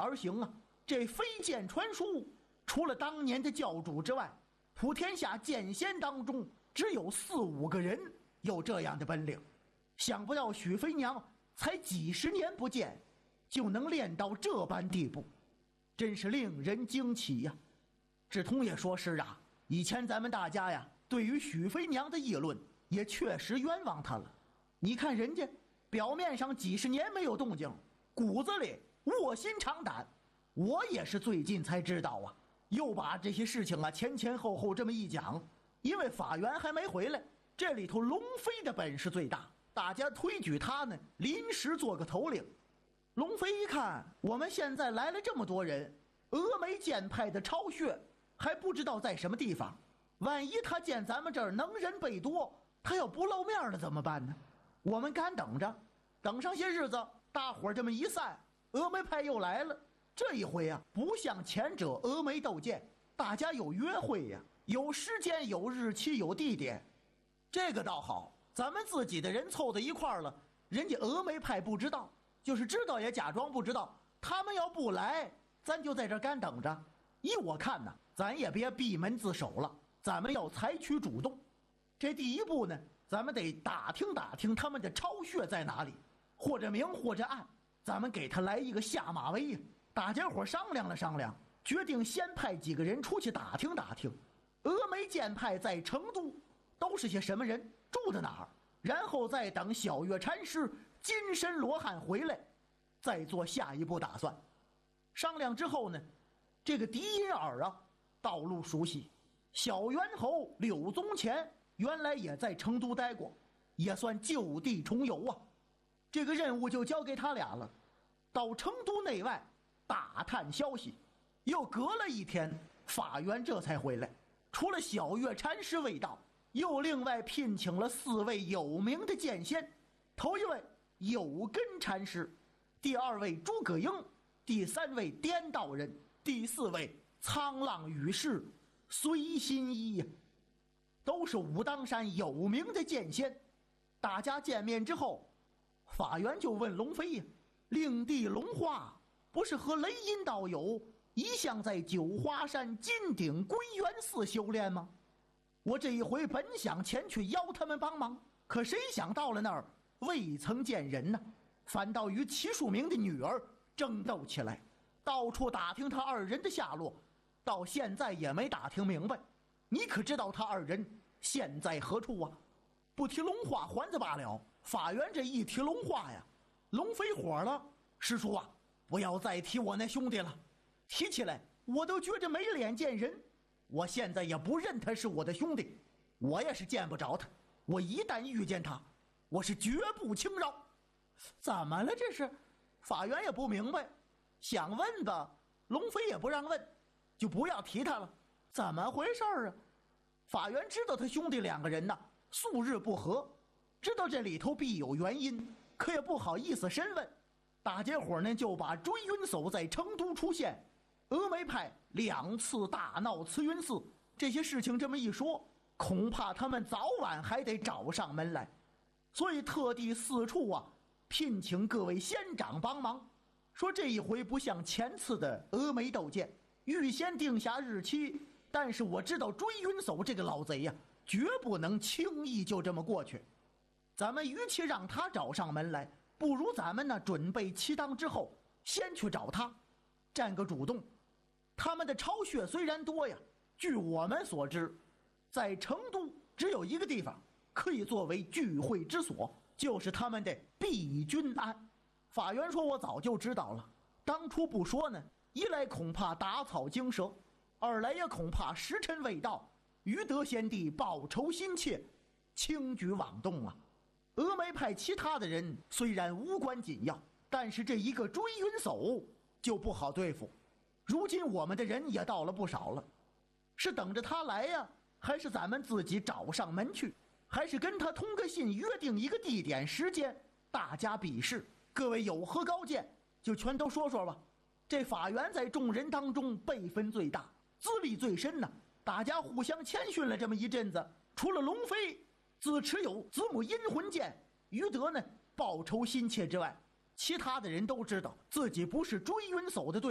而行啊。这飞剑传书，除了当年的教主之外，普天下剑仙当中只有4、5个人有这样的本领。想不到许飞娘才几十年不见，就能练到这般地步，真是令人惊奇呀。志通也说是啊，以前咱们大家呀，对于许飞娘的议论也确实冤枉她了。你看人家表面上几十年没有动静，骨子里卧薪尝胆。我也是最近才知道啊，又把这些事情啊前后后这么一讲。因为法源还没回来，这里头龙飞的本事最大，大家推举他呢，临时做个头领。龙飞一看我们现在来了这么多人，峨眉剑派的超穴还不知道在什么地方，万一他见咱们这儿能人倍多，他要不露面了怎么办呢？我们干等着，等上些日子，大伙儿这么一散，峨眉派又来了。这一回啊，不像前者峨眉斗剑，大家有约会呀，有时间，有日期，有地点。这个倒好，咱们自己的人凑到一块儿了，人家峨眉派不知道，就是知道也假装不知道。他们要不来，咱就在这儿干等着。依我看呢，咱也别闭门自守了，咱们要采取主动。这第一步呢，咱们得打听打听他们的超穴在哪里，或者明或者暗，咱们给他来一个下马威呀。大家伙商量了商量，决定先派几个人出去打听打听，峨眉剑派在成都都是些什么人，住在哪儿，然后再等小月禅师金身罗汉回来，再做下一步打算。商量之后呢，这个狄银耳啊，道路熟悉，小猿猴柳宗乾原来也在成都待过，也算就地重游啊。这个任务就交给他俩了，到成都内外打探消息。又隔了一天，法源这才回来，除了小月禅师未到，又另外聘请了4位有名的剑仙。头一位有根禅师，第2位诸葛英，第3位颠道人，第4位沧浪雨士随心一呀，都是武当山有名的剑仙。大家见面之后，法源就问龙飞呀，令弟龙华不是和雷音道友一向在九华山金顶归元寺修炼吗？我这一回本想前去邀他们帮忙，可谁想到了那儿未曾见人呢，反倒与齐树明的女儿争斗起来，到处打听他2人的下落，到现在也没打听明白。你可知道他2人现在何处啊？不提龙华还则罢了，法源这一提龙华呀，龙飞火了。师叔啊，不要再提我那兄弟了，提起来我都觉着没脸见人。我现在也不认他是我的兄弟，我也是见不着他，我一旦遇见他，我是绝不轻饶。怎么了这是？法源也不明白，想问吧，龙飞也不让问，就不要提他了。怎么回事啊？法源知道他兄弟2个人呢，素日不和，知道这里头必有原因，可也不好意思深问。大家伙呢就把追云叟在成都出现，峨眉派2次大闹慈云寺，这些事情这么一说，恐怕他们早晚还得找上门来，所以特地四处啊聘请各位仙长帮忙，说这一回不像前次的峨眉斗剑，预先定下日期，但是我知道追云叟这个老贼呀，绝不能轻易就这么过去。咱们与其让他找上门来，不如咱们呢准备齐当之后，先去找他，占个主动。他们的巢穴虽然多呀，据我们所知，在成都只有一个地方可以作为聚会之所，就是他们的碧君庵。法源说我早就知道了，当初不说呢，一来恐怕打草惊蛇，二来也恐怕时辰未到，于德先帝报仇心切，轻举妄动啊。峨眉派其他的人虽然无关紧要，但是这一个追云叟就不好对付。如今我们的人也到了不少了，是等着他来呀，还是咱们自己找上门去，还是跟他通个信，约定一个地点时间，大家比试。各位有何高见，就全都说说吧。这法源在众人当中辈分最大，资历最深呢，大家互相谦逊了这么一阵子，除了龙飞自持有子母阴魂剑，于德呢报仇心切之外，其他的人都知道自己不是追云叟的对